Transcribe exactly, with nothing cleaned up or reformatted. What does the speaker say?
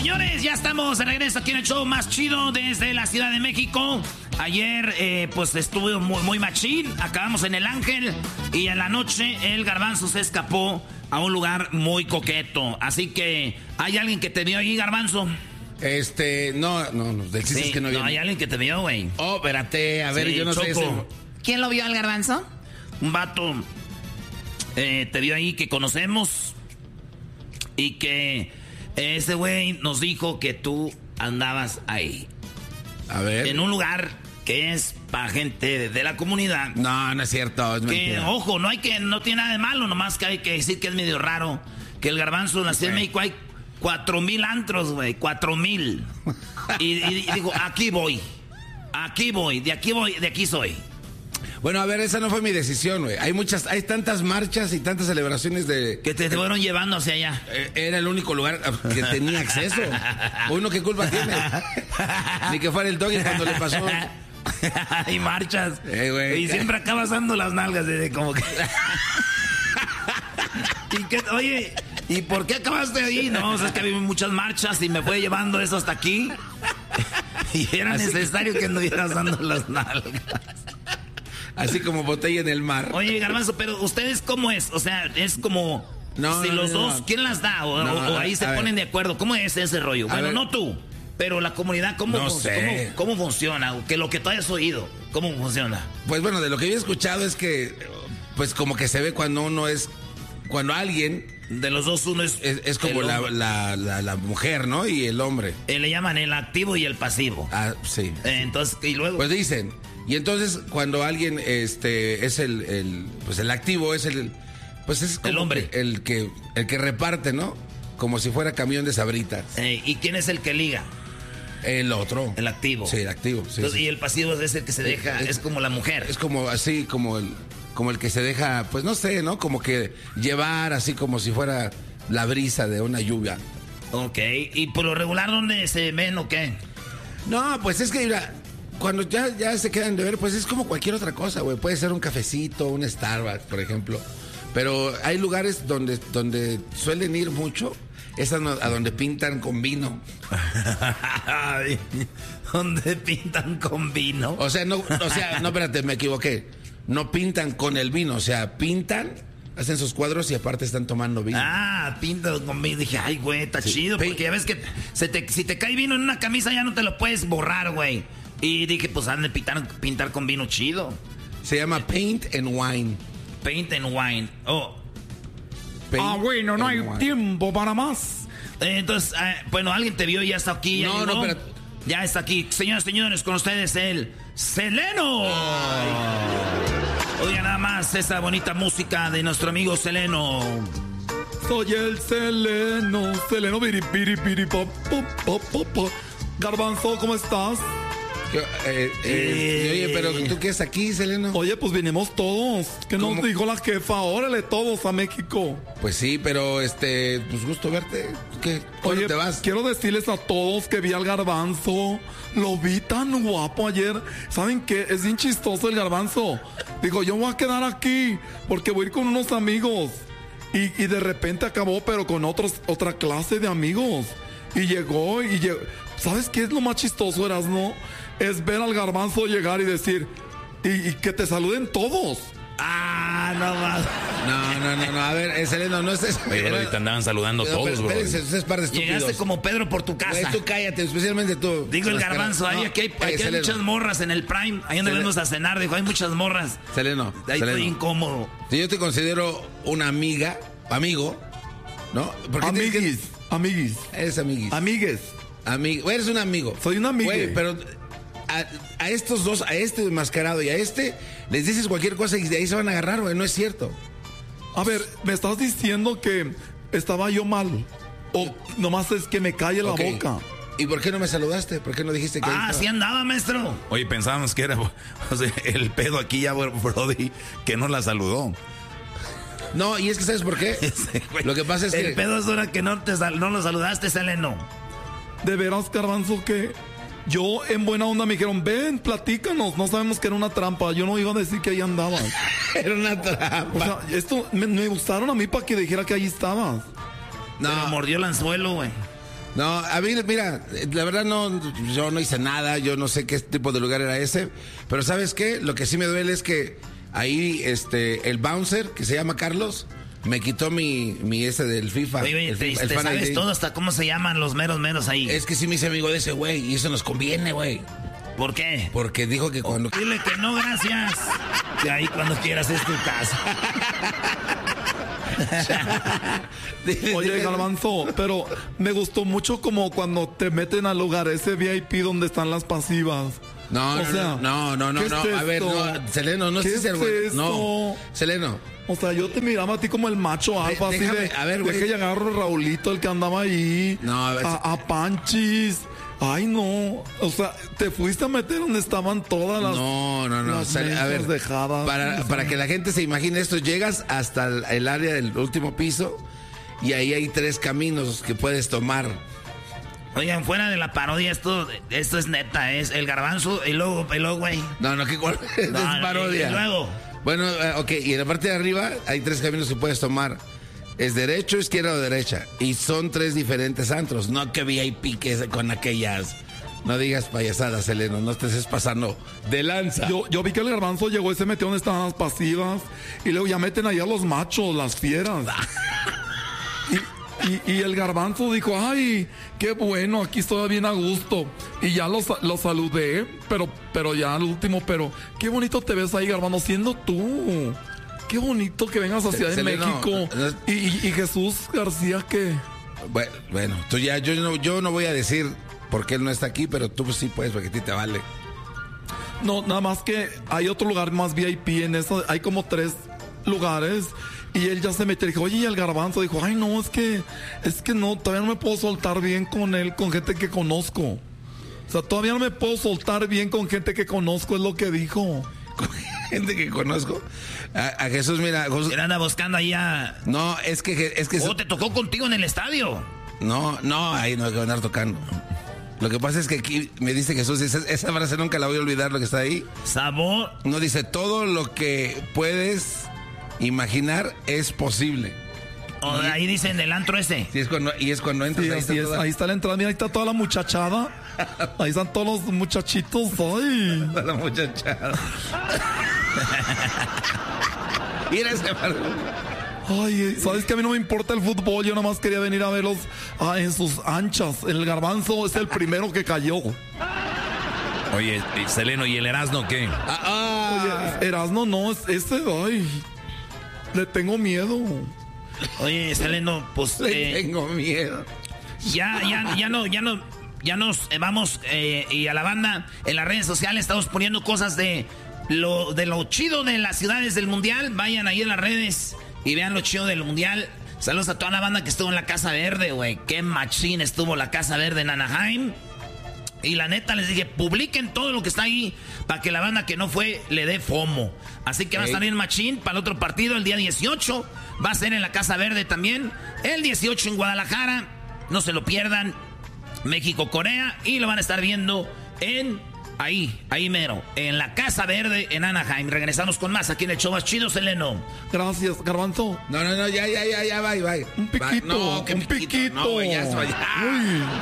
Señores, ya estamos de regreso aquí en el show más chido desde la Ciudad de México. Ayer, eh, pues estuvo muy, muy machín. Acabamos en El Ángel. Y en la noche el Garbanzo se escapó a un lugar muy coqueto. Así que, ¿hay alguien que te vio ahí, Garbanzo? Este, no, no, no, del chiste Sí, es que no, no hay alguien que te vio, güey. Oh, espérate, a ver, Sí, yo no Choco. sé eso. ¿Quién lo vio al Garbanzo? Un vato eh, te vio ahí que conocemos. Y que ese güey nos dijo que tú andabas ahí. A ver. En un lugar que es para gente de la comunidad. No, no es cierto, es Que, mentira. ojo, no hay que, no tiene nada de malo, nomás que hay que decir que es medio raro. Que el Garbanzo en la Ciudad de México hay cuatro mil antros, güey, cuatro mil. Y, y, y digo, aquí voy, aquí voy, de aquí voy, de aquí soy. Bueno, a ver, esa no fue mi decisión, güey. Hay muchas, hay tantas marchas y tantas celebraciones de... Que te fueron llevando hacia allá. Eh, Era el único lugar que tenía acceso. Uno, ¿qué culpa tiene? Ni que fuera el doggy cuando le pasó. Hay marchas. Eh, güey. Y siempre acabas dando las nalgas de como que... ¿Y qué, oye, ¿y por qué acabaste ahí? No, o sea, es que había muchas marchas y me fue llevando eso hasta aquí. Y era Así necesario que anduvieras dando las nalgas. Así como botella en el mar. Oye, Garbanzo, pero ¿ustedes cómo es? O sea, es como... No, si no, los no, dos, no. ¿quién las da? O, No, o- o ahí a se ver. ponen de acuerdo. ¿Cómo es ese rollo? A Bueno, ver. no tú, pero la comunidad, ¿cómo, No fun- sé. cómo, cómo funciona? Que lo que tú hayas oído, ¿cómo funciona? Pues bueno, de lo que yo he escuchado es que, pues como que se ve cuando uno es, cuando alguien De los dos, uno es... es, es como el la, hombre. la, la, la mujer, ¿no? Y el hombre. Eh, le llaman el activo y el pasivo. Ah, sí. Eh, entonces, y luego... Pues dicen. Y entonces cuando alguien este es el, el pues el activo es el pues es como El hombre. que- el que el que reparte, ¿no? Como si fuera camión de sabritas. eh, ¿y quién es el que liga? El otro. El activo. Sí, el activo. Sí, Entonces, sí. y el pasivo es el que se deja, Es- es, como la mujer. Es como así, como el, como el que se deja, pues no sé, ¿no? Como que llevar así como si fuera la brisa de una lluvia. Ok, ¿y por lo regular dónde se ven o qué? No, pues es que mira, cuando ya, ya se quedan de ver, pues es como cualquier otra cosa, güey. Puede ser un cafecito, un Starbucks, por ejemplo. Pero hay lugares donde, donde suelen ir mucho, es a, no- a donde pintan con vino. Ay, ¿dónde pintan con vino? O sea, no, o sea, no, espérate, me equivoqué. No pintan con el vino, o sea, pintan, hacen sus cuadros y aparte están tomando vino. Ah, pintan con vino. Dije, ay, güey, está Sí. chido. Pe- Porque ya ves que se te, si te cae vino en una camisa ya no te lo puedes borrar, güey. Y dije, pues han de pintar, pintar con vino chido. Se llama Paint and Wine. Paint and wine. Oh, Paint Ah, bueno, no and hay Wine. tiempo para más. eh, entonces, eh, bueno, alguien te vio y ya está aquí. Ya No, llegó. no, pero- Ya está aquí. Señoras y señores, con ustedes el Seleno. Oiga nada más esa bonita música de nuestro amigo Seleno. Soy el Seleno, Seleno, piri, piri, piri, pa, pa, pa, pa, pa. Garbanzo, ¿cómo estás? Yo, eh, eh, Eh. Oye, pero ¿tú qué es aquí, Seleno? Oye, pues vinimos todos. ¿Qué nos ¿Cómo? dijo la jefa? Órale, todos a México. Pues sí, pero este, pues gusto verte. ¿Qué? ¿Cuándo Oye, te vas? quiero decirles a todos que vi al Garbanzo. Lo vi tan guapo ayer. ¿Saben qué? Es bien chistoso el Garbanzo. Digo, yo voy a quedar aquí porque voy a ir con unos amigos. Y, y de repente acabó, pero con otros, otra clase de amigos. Y llegó y llegó. ¿Sabes qué es lo más chistoso, Erasno? Es ver al Garbanzo llegar y decir, y, y que te saluden todos. Ah, no más. No, no, no, no, a ver, eh, Seleno, no estés... Oye, bro, te andaban saludando No, todos, pero bro. espérense, ustedes par de estúpidos. Llegaste como Pedro por tu casa. Güey, tú cállate, especialmente tú. Digo el Las Garbanzo, caras. ahí No, aquí hay, eh, aquí hay Seleno, muchas morras en el Prime. Ahí donde Seleno. venimos a cenar, dijo, hay muchas morras. Seleno, Ahí Seleno. estoy incómodo. Si yo te considero una amiga, amigo, ¿no? ¿Por qué tienes que- Amiguis, amiguis, Eres amiguis. amigues. Amigo, eres un amigo. Soy un amigo. Güey, pero a, a estos dos, a este enmascarado y a este, les dices cualquier cosa y de ahí se van a agarrar, güey. No es cierto. A ver, ¿me estás diciendo que estaba yo mal? ¿O nomás es que me calle la Ok. boca? ¿Y por qué no me saludaste? ¿Por qué no dijiste que ahí Ah, estaba? sí andaba, maestro. Oye, pensábamos que era o sea, el pedo aquí ya, Brody, que no la saludó. No, y es que ¿sabes por qué? Ese güey. Lo que pasa es El que... pedo es ahora que no, te sal- no lo saludaste, Seleno. De veras, Garbanzo, que yo en buena onda me dijeron, ven, platícanos. No sabemos que era una trampa. Yo no iba a decir que ahí andabas. Era una O trampa. sea, esto me, me gustaron a mí para que dijera que ahí estabas. No, Pero mordió el anzuelo, güey. No, a mí, mira, la verdad no, yo no hice nada, yo no sé qué tipo de lugar era ese, pero ¿sabes qué? Lo que sí me duele es que ahí, este, el bouncer, que se llama Carlos, me quitó mi, mi ese del FIFA. Oye, oye, el, te, FIFA, el te fan sabes I D. todo hasta cómo se llaman los meros meros ahí. Es que sí me hice amigo de ese güey y eso nos conviene, güey. ¿Por qué? Porque dijo que cuando... Dile que no, gracias. Y ahí cuando quieras es tu casa. Oye, Garbanzo, pero me gustó mucho como cuando te meten al lugar ese V I P donde están las pasivas. No, O no, sea, no, no, no, ¿qué no, es a ver, esto? no, Seleno, no ¿Qué sé si es güey. esto? No, Seleno. O sea, yo te miraba a ti como el macho alfa, así déjame, de, a ver, güey. de que agarro a Raulito, el que andaba ahí, No, a ver, a, a Panchis. Ay, no, o sea, te fuiste a meter donde estaban todas las... No, no, no. las Sale- a ver, mesas dejadas. para, para que la gente se imagine esto, llegas hasta el, el área del último piso y ahí hay tres caminos que puedes tomar. Oigan, fuera de la parodia, esto, esto es neta, es el garbanzo y luego, y luego, güey. No, no, que cuál es No, no, parodia. y luego. Bueno, eh, ok, y en la parte de arriba hay tres caminos que puedes tomar. Es derecho, izquierda o derecha. Y son tres diferentes antros. No que V I P que es con aquellas. No digas payasadas, Seleno. No te estés pasando de lanza. Yo, yo vi que el Garbanzo llegó y se metió donde estaban las pasivas. Y luego ya meten ahí a los machos, las fieras. Y, y, y el Garbanzo dijo, ay, qué bueno, aquí estoy bien a gusto. Y ya los lo saludé, pero, pero ya al último, pero qué bonito te ves ahí, Garbanzo, siendo tú. Qué bonito que vengas a Ciudad de Seleno, México. no- Y, y, y Jesús García, ¿qué? Bueno, bueno, tú ya, yo no, yo no voy a decir por qué él no está aquí, pero tú pues sí puedes, porque a ti te vale. No, nada más que hay otro lugar más V I P en eso. Hay como tres lugares. Y él ya se metió y dijo, oye, y el Garbanzo dijo, ay, no, es que, es que no, todavía no me puedo soltar bien con él, con gente que conozco. O sea, todavía no me puedo soltar bien con gente que conozco, es lo que dijo. Con gente que conozco. A, a Jesús, mira, Jesús- Él anda buscando ahí a... no, es que, es que, Oh, te tocó contigo en el estadio. no, no, ahí no hay que andar tocando. Lo que pasa es que aquí me dice Jesús, esa, esa frase nunca la voy a olvidar, lo que está ahí. Sabor. No dice, todo lo que puedes imaginar es posible. Oh, ahí dice en el antro ese. Y es cuando, y es cuando entras, Sí, ahí así está es. toda- Ahí está la entrada, mira, ahí está toda la muchachada. Ahí están todos los muchachitos, ay. toda la muchachada. Mira ese barco. Ay, sabes que a mí no me importa el fútbol, yo nada más quería venir a verlos ah, en sus anchas. El Garbanzo es el primero que cayó. Oye, Seleno, ¿y el Erasmo qué? Ah, ah. Oye, Erasmo no, es ese, ay, le tengo miedo. Oye, Seleno, pues Le eh, tengo miedo. ya, ya, ya no, ya no, ya nos eh, vamos eh, y a la banda en las redes sociales estamos poniendo cosas de lo, de lo chido de las ciudades del mundial. Vayan ahí en las redes y vean lo chido del mundial. Saludos a toda la banda que estuvo en la Casa Verde, güey. Qué machín estuvo la Casa Verde en Anaheim. Y la neta les dije, publiquen todo lo que está ahí para que la banda que no fue le dé FOMO. Así que va a estar bien machín para el otro partido el día dieciocho. Va a ser en la Casa Verde también. El dieciocho en Guadalajara. No se lo pierdan. México-Corea. Y lo van a estar viendo en ahí, ahí mero. En la Casa Verde en Anaheim. Regresamos con más aquí en el show más chido, Seleno. Gracias, Garbanzo. No, no, no, ya, ya, ya, ya, bye, bye. Un piquito, Bye. No, qué un piquito. No, güey, ya, ya. Uy.